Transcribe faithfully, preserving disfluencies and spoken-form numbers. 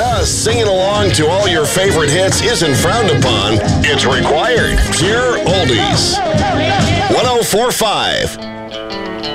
because singing along to all your favorite hits isn't frowned upon, it's required. Pure Oldies. one oh four point five